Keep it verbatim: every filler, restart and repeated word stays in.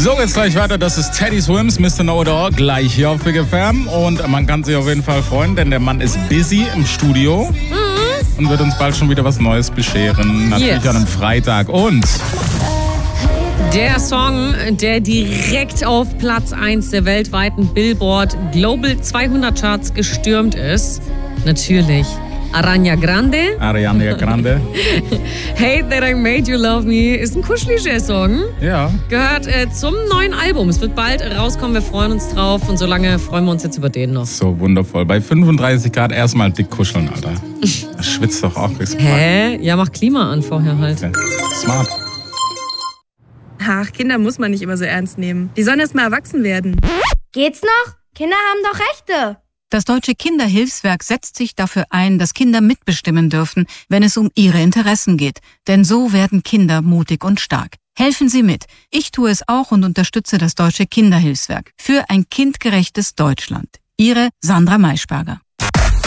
So, jetzt gleich weiter. Das ist Teddy Swims, Mister Know It All, gleich hier auf Big F M. Und man kann sich auf jeden Fall freuen, denn der Mann ist busy im Studio mhm. und wird uns bald schon wieder was Neues bescheren. Natürlich yes. an einem Freitag. Und der Song, der direkt auf Platz eins der weltweiten Billboard Global zweihundert Charts gestürmt ist. Natürlich Ariana Grande. Ariana Grande. Hate That I Made You Love Me ist ein kuscheliger Song. Ja. Gehört äh, zum neuen Album. Es wird bald rauskommen, wir freuen uns drauf. Und solange freuen wir uns jetzt über den noch. So wundervoll. Bei fünfunddreißig Grad erstmal dick kuscheln, Alter. Das schwitzt doch auch. Hä? Ja, mach Klima an vorher halt. Okay. Smart. Ach, Kinder muss man nicht immer so ernst nehmen. Die sollen erst mal erwachsen werden. Geht's noch? Kinder haben doch Rechte. Das Deutsche Kinderhilfswerk setzt sich dafür ein, dass Kinder mitbestimmen dürfen, wenn es um ihre Interessen geht. Denn so werden Kinder mutig und stark. Helfen Sie mit. Ich tue es auch und unterstütze das Deutsche Kinderhilfswerk für ein kindgerechtes Deutschland. Ihre Sandra Maischberger.